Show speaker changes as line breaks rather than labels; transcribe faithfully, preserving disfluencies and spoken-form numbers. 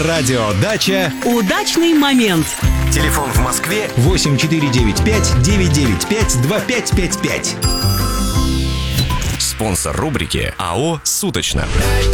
Радиодача.
Удачный момент.
Телефон в Москве восемь четыре девять пять девять девять пять два пять пять пять. Спонсор рубрики АО «Суточно».